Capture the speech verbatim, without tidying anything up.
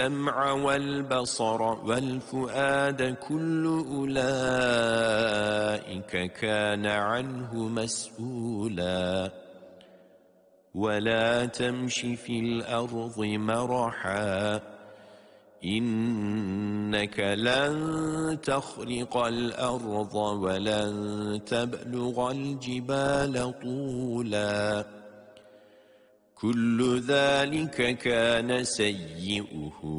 السمع والبصر والفؤاد كل أولئك كان عنه مسؤولا ولا تمش في الأرض مرحا إنك لن تخرق الأرض ولن تبلغ الجبال طولا كل ذلك كان سيئه